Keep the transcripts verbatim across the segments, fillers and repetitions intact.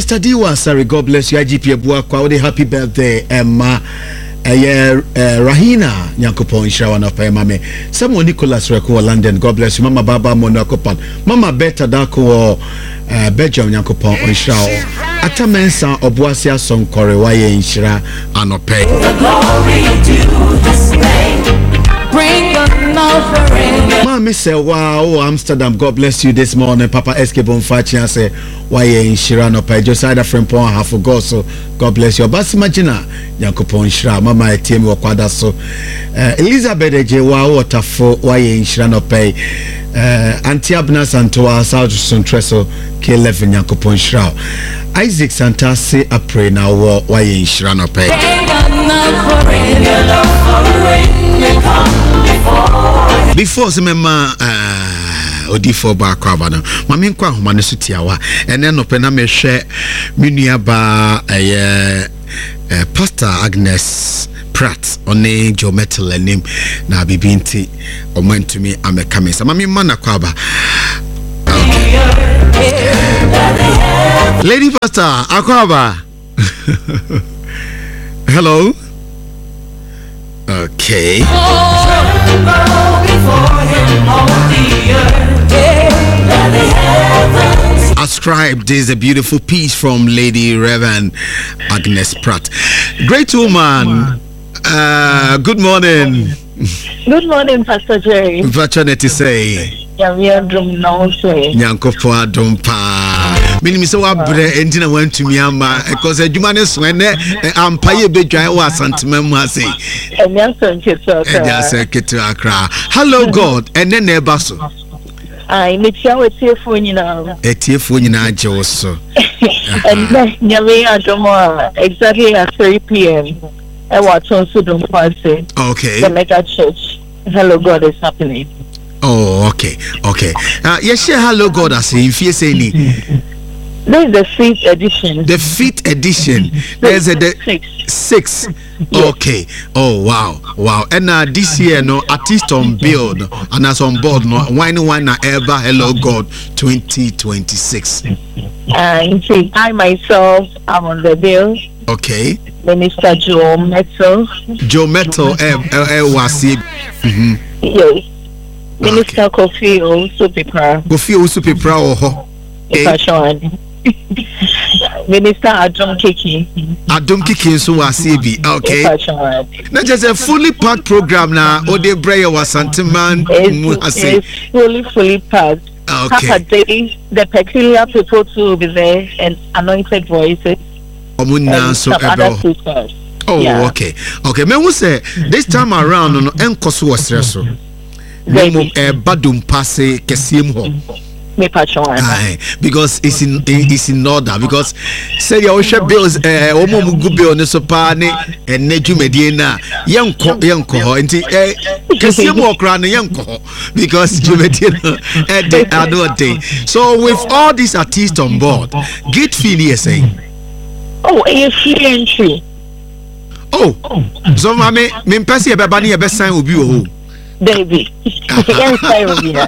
Mister Diwa, sorry, God bless you. I G P Abua Kwawde, happy birthday, Emma. Uh, Rahina Nyankopon Shawan of Mame. Someone Nicholas Reko London, God bless you. Mama Baba Monakopan. Mama Beta Dako uh, Belgium Nyankopon on Shao. Atamensa Obuasia Son Korewaye in Shira Anope. The glory to this name. Bring an offering. Mommy say, wow, Amsterdam, God bless you this morning. Papa Eske Bonfachi say, why in Shira Anope. Josiah Frempon half of God, so God bless you. But imagine Nyankopon Shira, Mama Etiemi Wakwada so. Elizabeth Eje, wow, watafo, why in Shira Anope. Auntie Abna Santoa, South Suntreso, K eleven Nyankopon Shira. Isaac Santa say a pray now, why in Shira Anope. Before Semema uh Odifo ba kwabana mame nkwa homa ne sutiawa ene no pena me hwe menua ba eh Pastor Agnes Pratt one Joe Metal name na bibinti omantumi amekamesa mame mana kwaba. Lady Pastor akwaba. Hello. Okay. Ascribed is a beautiful piece from Lady Reverend Agnes Pratt. Great woman. Uh, good morning. Good morning, Pastor Jerry. Vachaneti say. Nyankopo adumpa. Minimi so wabre entina want to me ama because adwuma so ene ampaye bedwan wa santemam ase. Enya sanketo akra. Enya sanketo akra. Hello God, ene na eba so. Ai metia wetiefo nyina. Etiefo nyina age wo so. And nyame adomo exactly at three p.m. e wa tonso dum pase. Okay. The mega church. Hello God is happening. Oh, okay, okay. Uh, yes, hello God, I say, if you say ni. This is the fifth edition. The fifth edition. There's a the six. Six. Yes. Okay. Oh wow, wow. And uh, this year, no artist on build and as on board, no wine one ever. Hello God, twenty twenty six. And see, I myself am on the bill. Okay. Minister Joe Metal. Joe Metal, eh, eh, wasi. Yes. Minister okay. Kofi Osupipra. Kofi Osupipra, oh. Okay. Minister Adom Kiki. Adom Kiki so wasibi. Okay. Not just a fully packed program now. Ode Breyer was Santiman. It's fully, fully packed. Okay. Half a day, the peculiar people to be there and anointed voices. And some other speakers. Oh, yeah. okay. Okay. Me who say this time around no enkoso wasreso. Nemo e badum passe kesiem ho. Me patron. Because it's in it's in order because say your share bills eh omo mugu bill ne so pa ne enne dwumedie na yenko yenko ho nti eh kesiem okra ne yenko ho because dwumedie no eh dey ado day. So with all these artists on board, get feel say. Oh, a free entry. Oh, so mame me mpese e beba ne e be sign obi o. Baby. Yes, I will be there.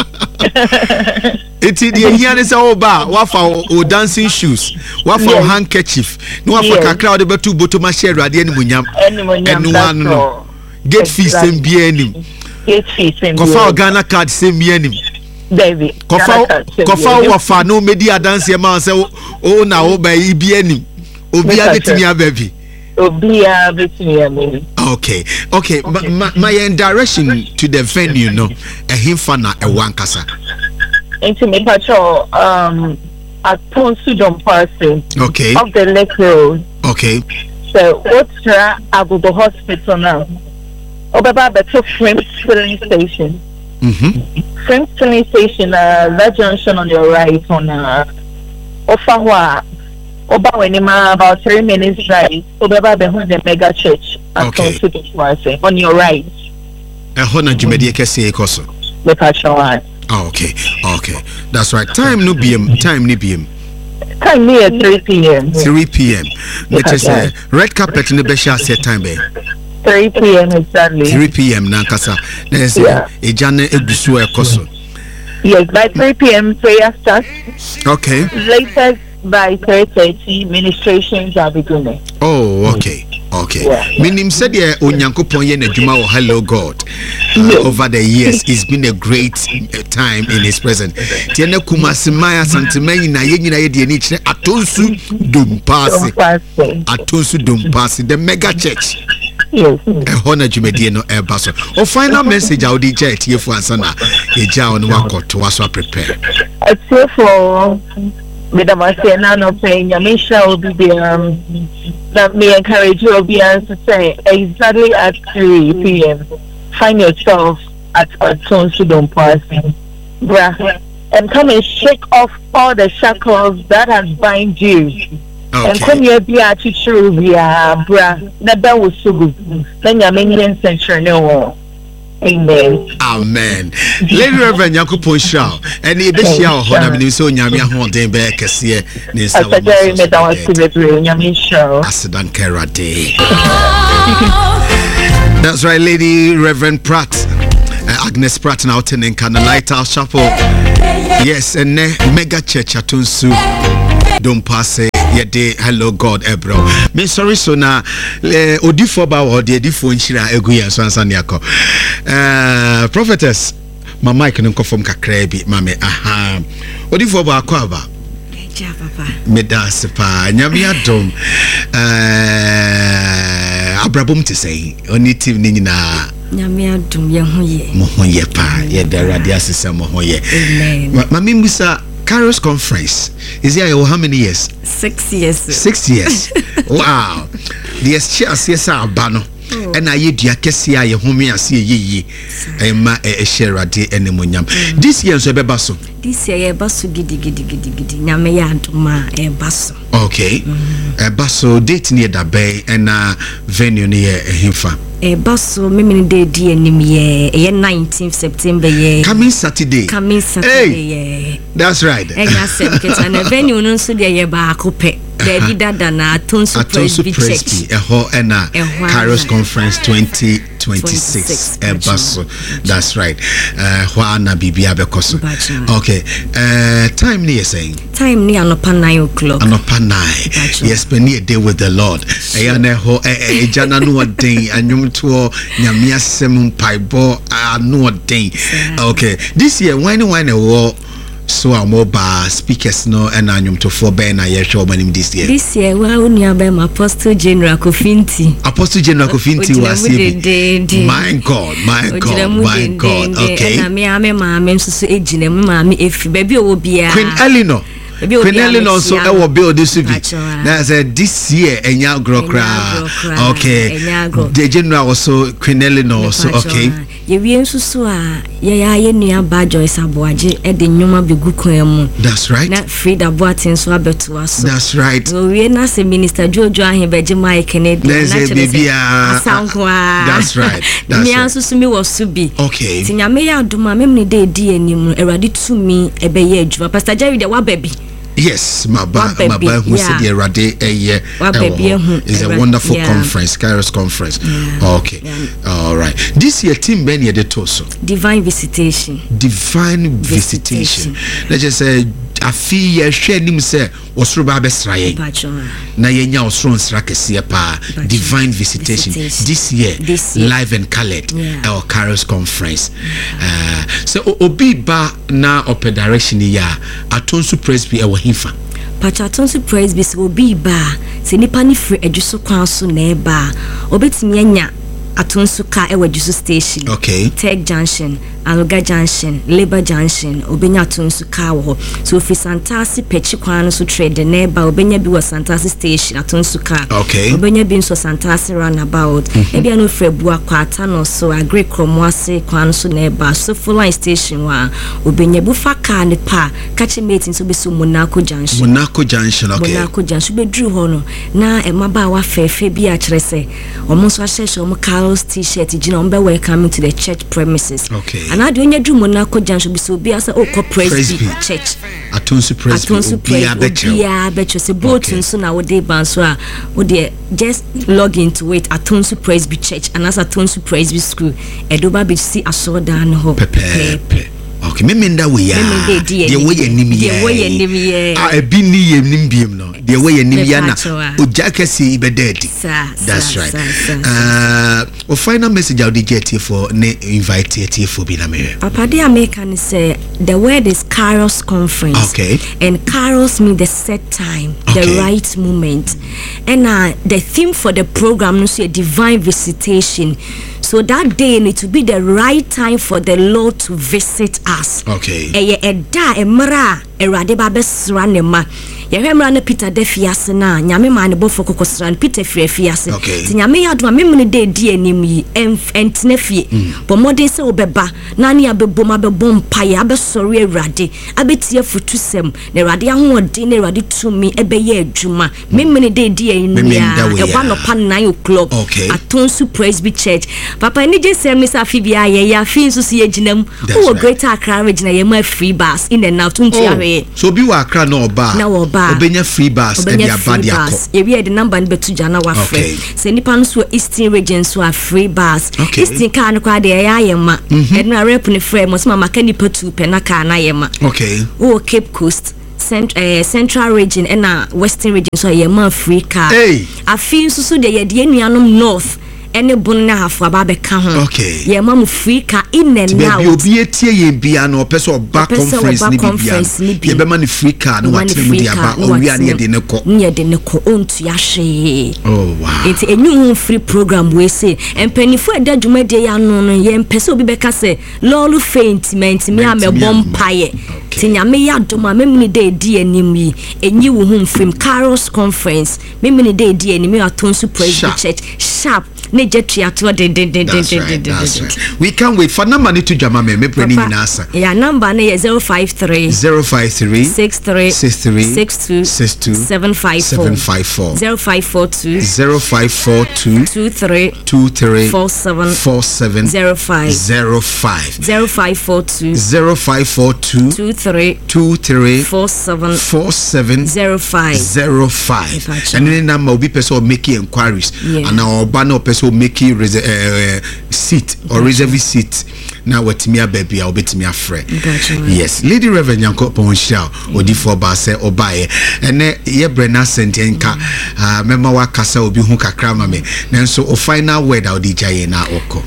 It's the here is all bar, wafa o dancing shoes, wafa yes. handkerchief, no wafa yes. kakra de betu botoma share ade ani munyam. And one no. Get fees same bi anim. Get fees same. Kofa Ghana card same bi anim. Baby. Kofa kofa wafa no media dance e man say o na o ba bi anim. Obi abetimi ababi. Obia betimi ababi. Okay, okay. My, my, my direction to the venue, no, a him fana a wankasa. Into me patrol, um, at Ponsudon Parson. Okay. Of the Lake Road. Okay. So, what's her? I go to hospital now. Obaba better French filling station. Mm-hmm. French filling station, uh, that junction on your right on, uh, Ofawa. Oba wenima about three minutes drive. Obaba behind the mega church. Okay. On your right. A hona jumedi kese ekoso. The passion. Oh, okay. Okay. That's right. Time no B M. Time no B M. Time near three p.m. three p.m. Let us say red carpet in the besha set time be. three p.m. exactly. three p.m. nankasa. There's a jane egusu ekoso. Yes, by three p.m. prayer starts. Okay. Latest by three thirty, ministrations are beginning. Oh, okay. Okay. Minim said yeah, Onyankopon ye na dwuma wo Hello God. Uh, Yes. Over the years, it's been a great uh, time in His presence. Tiene kumasimaya santimenyi na ye nyina ye de ni kire atonsu dumpasi. Atonsu dumpasi, the mega church. Yes. A honor jumedie no ebaso. O final message I would eject here for ansana. Ye ja on wako to was prepare. I'd say for Madam Asiana no paying Yamisha will be there. Um, that me encourage you will be to say exactly at three p m. Find yourself at a Tonsudon passing. Bruh. And come and shake off all the shackles that has bind you. And come here be a teacher via bra. Never was so good. Then you're making century no. Amen. Amen. Lady Reverend Yakupon Shaw. And the Bishia or Honor Minister Yamia Honda Bear Cassia. Nisa Asadan Kera Day. That's right, Lady Reverend Pratt. Uh, Agnes Pratt now turning kind of Lighthouse Chapel. Yes, and ne mega church atunsu. Don't pass it. Yede Hello God ebro. Me sorry so na eh, odifo ba wo de edifo nshira egu ya so ansa ne akọ. Eh prophetess my mic no confirm kakra bi mame aha. Odifo ba akọ aba. Ja papa. Me da sepa nyame adom. Eh abrabom te sei. Oni team ni nyina nyame adom ye ho ye. Mo ho ye pa. Ye da radio asesa mo ho ye. Amen. Mame musa Carol's Conference is here how many years? Six years. Six years. Wow. The S yes are bano. And I did Kessia, your homie, I see ye, and my share day and the This year, so basso. This year, basso giddy giddy giddy giddy. Nyamea ma a basso. Okay. A basso date near the bay and a venue near Himfa. A basso, mimini day, dear Nimie, a nineteenth September, ye. Coming Saturday. Coming Saturday, hey, that's right. And I said, and a venue no so dear Bacope. Daddy Dada na Atonsu Presby Church. A ho and a Carol's Conference twenty twenty-six. A basso. That's right. Uh, Juana Bibia Becoso. Okay. Uh, time near saying. Time near no pan nine o'clock. No pan nine. Yes, spend a day with the Lord. Ayane ho a jana no day and you to Yamia Semun Paibo a no day. Okay. This year, when when a war. So our mobile speakers no and anyum to four ben na yesho manim this year. This year we uni abem Apostle General Kofinti. Apostle General Kofinti was my God, my God, my God. Okay. Na me ame ma me so ejine me ma me efi baby obia. Queen Eleanor. Queen Eleanor so e will build this be. Na said this year enya grokra. Okay. The general also Queen Eleanor so okay. Ye wi ensusu a ye ya ye nua ba Joyce Aboaje e de nyoma begu kwan mu. That's right. Na Frida Boatin so abeto aso. That's right. So we na se Minister Jojo ahe beje mai Kennedy na chere asankwa. That's right. That's me ensusu mi wo so bi. Okay. Tinya me ya doma me ne de di anim Erade tumi e be ye adwuma. Pastor Jerry de wa baby. Yes, my ba my ba who said the Rade a year is a wonderful yeah. conference, Kairos conference. Yeah. Okay, yeah. All right. This year, team Benny the Toso. Divine visitation. Divine visitation. visitation. Let's just say. I feel share him say was Ruba Besraye. Na yenya osron srakesi pa divine visitation. visitation this year this year. Live and colored yeah. Our Carol's Conference. Uh, so obi ba na opedirection ya Atonsu Presby e wo hifa. Pacha Atonsu Presby so obi ba se nipa ni free adwuso kwan so na e ba obetimi anya Atonsu ka e wajusu station. Okay. Tech Junction, Aluga Junction, Labor Junction, Obenya Atonsu ka wo. So fi Santasi pechi kwan so trade neighbor Obenya bi wa Santasi station Atonsu ka. Okay. Obenya bi so Santasi roundabout. Mm-hmm. Ebi anu Febua kwata no so agree kromwase kwan so neighbor so full line station wa Obenya bu fa ka ne pa catch meeting so be so Monaco Junction. Monaco Junction okay. Monaco Junction be dru ho no na e maba wa fefe bi a kire se omo so ahye omo ka t-shirt jina umbe welcome to the church premises. Okay. And I do nya drum Monaco Junction bi so bia say o Presby church. Atonsu Presby. Atonsu Presby. Yeah, bet you say both so na we dey ban so a we dey just log into it Atonsu Presby church and as Atonsu Presby school. Edoba bi see asoda no ho. Pepe. okay me me nda we ya the way enim ye the way enim ye ah ebi ni ye nim biem no the way enim ya na ojakasi ibededi that's right uh o final message I would get for ne invite you for be na me papa de American say the word is Kairos conference okay and Kairos mean the set time okay. the right moment and uh, the theme for the program is a divine visitation. So that day need to be the right time for the Lord to visit us. Okay. Eye eda emra erade ba besra ne ma. Ye hwemra na Peter de fiase na nyame ma ne bofo kokosra Peter fie fiase. Okay. Ti nyame yadoma memne de di anim yi entne fie. Bo modern se obeba na ne abebom abebom paye abesori erade abetie futusem na erade ahode na erade tumi ebeye adwuma memne de di anim ya e ba no pa nine o'clock atonsu Presby Church. Papa ni je sem ni sa fibia ye ya fin so se yginam o Greater Accra region ye ma free bus in and out unti ahwe so bi wa Accra na oba na oba obenya free bus e dia ba dia ko ye wi e de number ni betu jana wa free se nipa no so Eastern region so a free bus Eastern car no kwa de ya ye ma e no rep ni free mo so ma ka nipa two pe na car na ye ma okay o Cape Coast Cent, uh, Central region and uh, Western region so ye ma free car hey afin so so de ye de nuanom north any bunna hafu ababe ka ho okay ye mam free ka in and out be obi etie ye bia no person back conference ni bia ye be man free ka no watene mu dia ba o wi ane de ne ko ne de ne ko ontu ya hwe oh wow it enyu free program we say empanifo eda dwumade ya no no ye mpese obi be ka say lolu faintment me am bompaye ti nyame ya doma memni de di anim yi enyi wo hu free Kairos conference memni de di anim atonsu Presby Church sharp ne jetia to de de de de we can't wait for number to jama me me preni na asa yeah number na is zero five three zero five three six three six three six two six two seven five four zero five four two zero five four two two three two three four seven four seven zero five zero five zero five four two zero five four two two three two three four seven four seven zero five zero five and then number will be person making inquiries and our banner person making uh, seat or reserve seat now what me a baby I'll bet me a friend yes Lady Reverend Yanko Ponsha odi for ba se obaye ene ye brena sentenka ah mema wa kasa obi hu kakra ma me nanso o final word I'll DJ na oko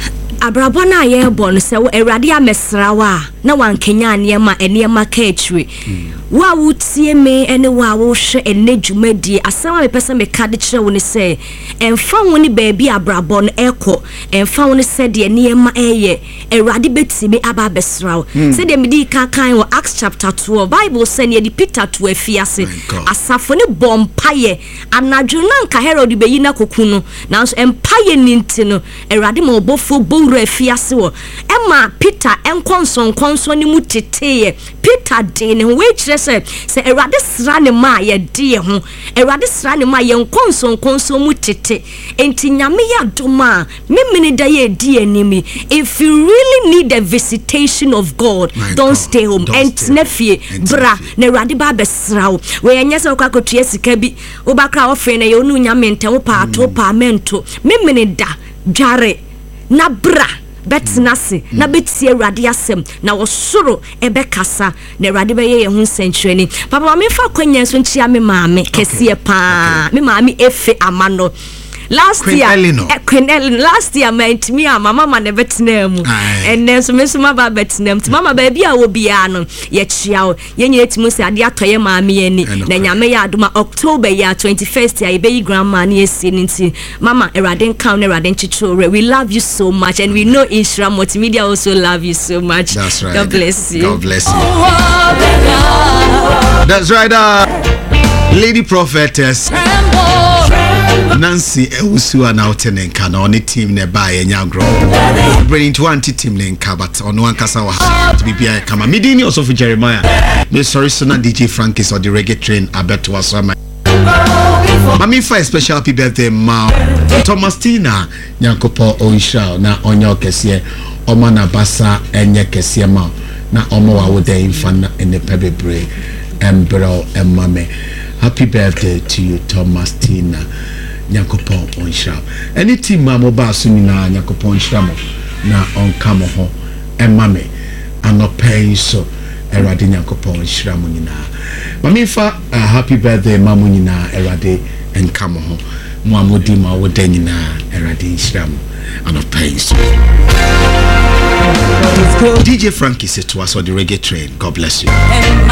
abrabona ye bon se Erade amesrawa na wankenya niema eniema ka etri wa wutie me ene wa wo hwe ene dwumadi asama me pese me ka de kire wo ne se emfa woni baabi abrabon eko emfa woni se de niema eye Erade betimi aba besrawo se de medi ka kan wo Acts chapter twelve Bible say ne de Peter to afiase asafo ne bompaye anadwo na nka Herod be yi na kokunu nanso empaye ninti no Erade ma obofo bowra afiase wo ema Peter enkonson konson ni mutete Peter de ne we kire se se Erade sra ne ma ye de ho Erade sra ne ma ye nkonson konson mutete enti nyame ya doma memene da ye di animi if you really need the visitation of God my don't God. Stay home and nefie bra na Erade ba besrawo we enya se kwa kotua sika bi wo bakra wo fe na ye onu nyame ntem wo pa ato pa mento memene da dware na bra betnase na betie Erade asem na wosoro ebekasa na Erade be ye hu sentreni papa me fa kwanya so nchia me maame kese pa me maame efe amano last Queen year uh, Queen Ellen, last year meant me and my mama never betnam and then so miss mama betnam mama baby I will be ano yet chiao yen yet musi adia toye mami eni na nyame ya aduma October ya twenty-first ya ibe grandma ni esi mama Erade count Erade chichore we love you so much and we know Ishra Multimedia also love you so much. That's right. God bless you. God bless you. That's right. Uh, Lady Prophetess Nancy Ewusu announcing kana on the team nearby and Yagro. Bringing to anti team Nenka, but on one Kasawa to be Pia Kama. Midini also for Jeremiah. Miss Sorisona D J Frankis or the reggae train I bet was my Mami for a special happy birthday ma Thomastina Nyankopo Oisha na onyo kese Oma na basa enye kese ma na omo wa wo dey infana in the pebebre embro emame. Happy birthday to you Thomastina Nyankopon Onsha. Any team mamo ba so nyina Nyankopon Onsha mo na onka mo ho emame. anɔpɛ yi so Erade Nyankopɔn hyira mo nyinaa. Mamifa uh, happy birthday ma mo nyinaa Erade enka mo ho. Mo amodi ma wo da nyinaa Erade hyira mo anɔpɛ yi so. D J Frankie said to us on the reggae train. God bless you.